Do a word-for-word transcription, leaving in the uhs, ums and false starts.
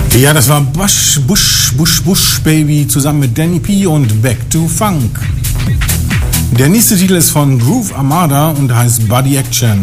Ja, das war Bush, Bush, Bush, Bush Baby zusammen mit Danny P. und Back to Funk. Der nächste Titel ist von Groove Armada und heißt Body Action.